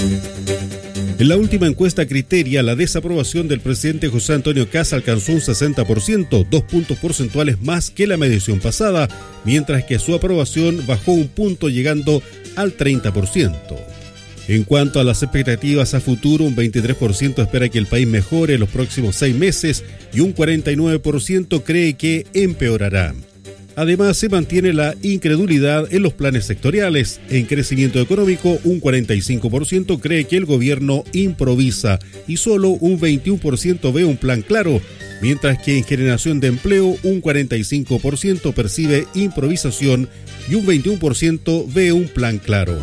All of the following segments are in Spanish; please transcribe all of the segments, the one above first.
En la última encuesta Criteria, la desaprobación del presidente José Antonio Kast alcanzó un 60%, 2 puntos porcentuales más que la medición pasada, mientras que su aprobación bajó un punto llegando al 30%. En cuanto a las expectativas a futuro, un 23% espera que el país mejore en los próximos 6 meses y un 49% cree que empeorará. Además, se mantiene la incredulidad en los planes sectoriales. En crecimiento económico, un 45% cree que el gobierno improvisa y solo un 21% ve un plan claro, mientras que en generación de empleo, un 45% percibe improvisación y un 21% ve un plan claro.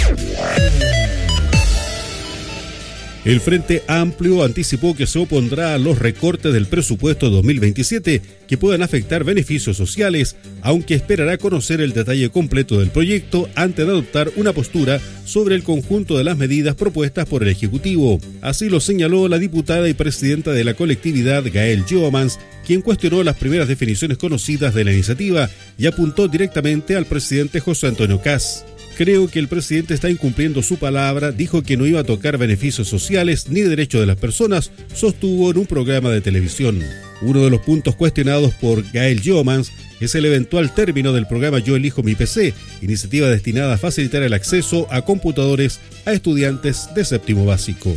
El Frente Amplio anticipó que se opondrá a los recortes del presupuesto 2027 que puedan afectar beneficios sociales, aunque esperará conocer el detalle completo del proyecto antes de adoptar una postura sobre el conjunto de las medidas propuestas por el Ejecutivo. Así lo señaló la diputada y presidenta de la colectividad, Gael Jovans, quien cuestionó las primeras definiciones conocidas de la iniciativa y apuntó directamente al presidente José Antonio Kast. Creo que el presidente está incumpliendo su palabra, dijo que no iba a tocar beneficios sociales ni derechos de las personas, sostuvo en un programa de televisión. Uno de los puntos cuestionados por Gael Jovans es el eventual término del programa Yo Elijo Mi PC, iniciativa destinada a facilitar el acceso a computadores a estudiantes de séptimo básico.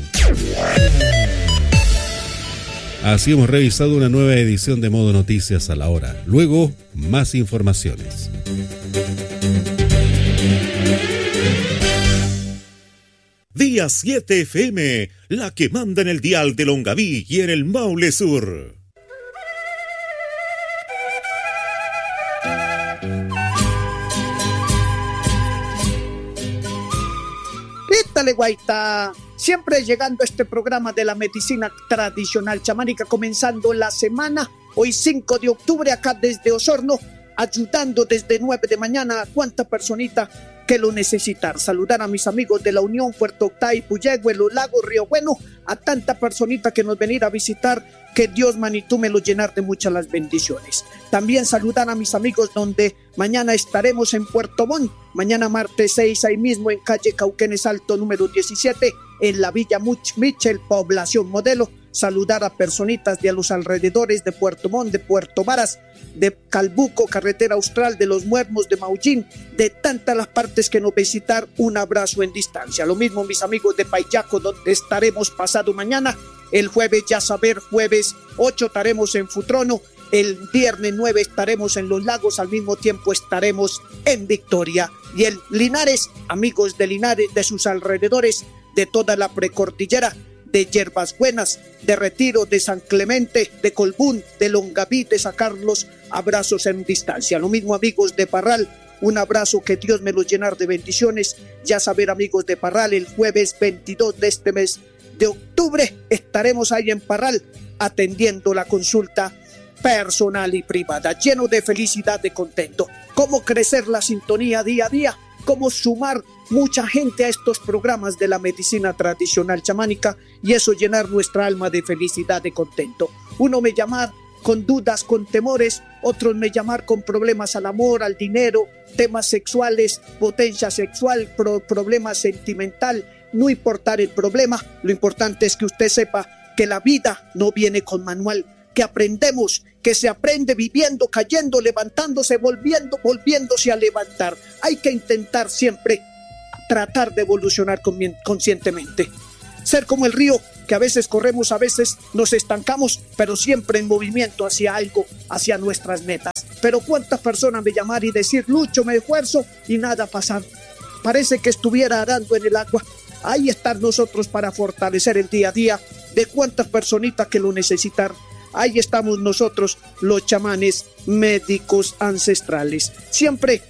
Así hemos revisado una nueva edición de Modo Noticias a la hora. Luego, más informaciones. Día 7 FM, la que manda en el dial de Longaví y en el Maule Sur. Quítale, guaita. Siempre llegando a este programa de la medicina tradicional chamánica, comenzando la semana, hoy 5 de octubre, acá desde Osorno, ayudando desde 9 de mañana a cuánta personita que lo necesitar. Saludar a mis amigos de la Unión, Puerto Octay, Puyehue, Los Lagos, Río Bueno, a tanta personita que nos venir a visitar, que Dios manitú me lo llenar de muchas las bendiciones. También saludar a mis amigos donde mañana estaremos en Puerto Montt, mañana martes 6, ahí mismo en calle Cauquenes Alto número 17, en la Villa Michel, población Modelo. Saludar a personitas de a los alrededores de Puerto Montt, de Puerto Varas, de Calbuco, Carretera Austral, de Los Muermos, de Maullín, de tantas las partes que nos visitar, un abrazo en distancia. Lo mismo mis amigos de Payaco, donde estaremos pasado mañana, el jueves ya saber, jueves 8 estaremos en Futrono, el viernes 9 estaremos en Los Lagos, al mismo tiempo estaremos en Victoria. Y el Linares, amigos de Linares, de sus alrededores, de toda la precordillera, de Yerbas Buenas, de Retiro, de San Clemente, de Colbún, de Longaví, de San Carlos, abrazos en distancia. Lo mismo amigos de Parral, un abrazo, que Dios me los llenar de bendiciones. Ya saber amigos de Parral, el jueves 22 de este mes de octubre estaremos ahí en Parral atendiendo la consulta personal y privada, lleno de felicidad, de contento. Cómo crecer la sintonía día a día, cómo sumar mucha gente a estos programas de la medicina tradicional chamánica y eso llenar nuestra alma de felicidad, de contento. Uno me llamar con dudas, con temores, otros me llamar con problemas al amor, al dinero, temas sexuales, potencia sexual, problema sentimental. No importar el problema, lo importante es que usted sepa que la vida no viene con manual, que aprendemos, que se aprende viviendo, cayendo, levantándose, volviéndose a levantar. Hay que intentar siempre tratar de evolucionar conscientemente. Ser como el río, que a veces corremos, a veces nos estancamos, pero siempre en movimiento hacia algo, hacia nuestras metas. Pero cuántas personas me llamar y decir, Lucho, me esfuerzo y nada pasar. Parece que estuviera arando en el agua. Ahí estar nosotros para fortalecer el día a día de cuántas personitas que lo necesitan. Ahí estamos nosotros, los chamanes médicos ancestrales. Siempre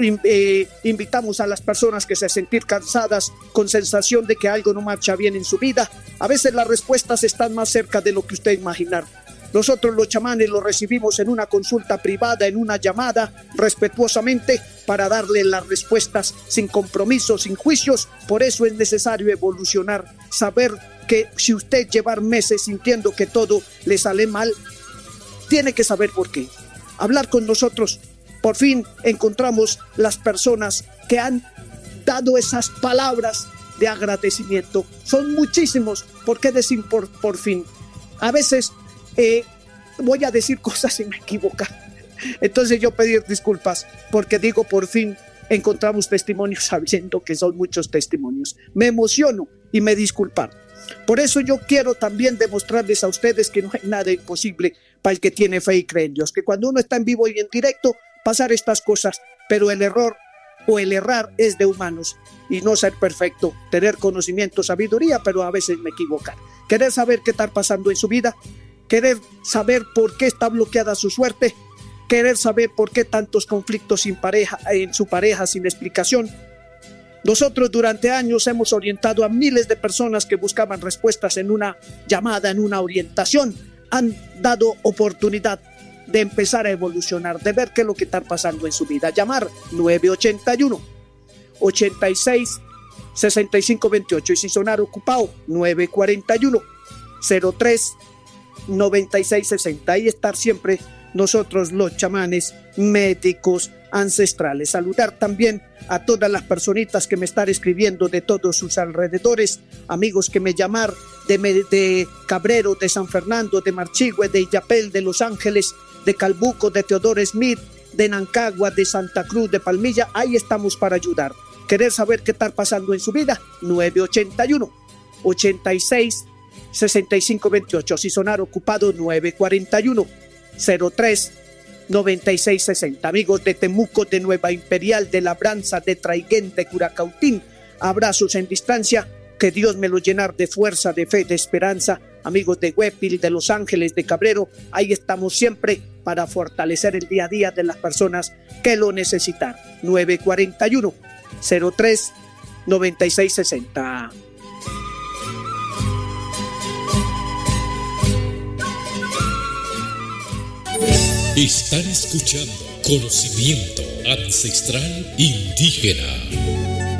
invitamos a las personas que se sentir cansadas, con sensación de que algo no marcha bien en su vida. A veces las respuestas están más cerca de lo que usted imaginar. Nosotros los chamanes lo recibimos en una consulta privada, en una llamada, respetuosamente, para darle las respuestas sin compromiso, sin juicios. Por eso es necesario evolucionar, saber que si usted llevar meses sintiendo que todo le sale mal, tiene que saber por qué. Hablar con nosotros. Por fin encontramos las personas que han dado esas palabras de agradecimiento. Son muchísimos. ¿Por qué decir por fin? A veces voy a decir cosas y me equivoco. Entonces yo pedir disculpas porque digo por fin encontramos testimonios sabiendo que son muchos testimonios. Me emociono y me disculpan. Por eso yo quiero también demostrarles a ustedes que no hay nada imposible para el que tiene fe y cree en Dios. Que cuando uno está en vivo y en directo, pasar estas cosas, pero el error o el errar es de humanos y no ser perfecto, tener conocimiento, sabiduría, pero a veces me equivocar. Querer saber qué está pasando en su vida, querer saber por qué está bloqueada su suerte, querer saber por qué tantos conflictos en su pareja sin explicación. Nosotros durante años hemos orientado a miles de personas que buscaban respuestas en una llamada, en una orientación. Han dado oportunidad de empezar a evolucionar, de ver qué es lo que está pasando en su vida. Llamar 981-86-6528 y si sonar ocupado 941-03-9660. Ahí estar siempre nosotros los chamanes médicos ancestrales. Saludar también a todas las personitas que me están escribiendo de todos sus alrededores, amigos que me llamar de Cabrero, de San Fernando, de Marchigüe, de Illapel, de Los Ángeles, de Calbuco, de Teodoro Smith, de Nancagua, de Santa Cruz, de Palmilla. Ahí estamos para ayudar. Querer saber qué está pasando en su vida, 981-86-6528. Si sonar ocupado, 941-03-9660. Amigos de Temuco, de Nueva Imperial, de Labranza, de Traiguén, de Curacautín, abrazos en distancia, que Dios me los llenar de fuerza, de fe, de esperanza. Amigos de Huépil, de Los Ángeles, de Cabrero, ahí estamos siempre para fortalecer el día a día de las personas que lo necesitan. 941-03-9660. Están escuchando Conocimiento Ancestral Indígena.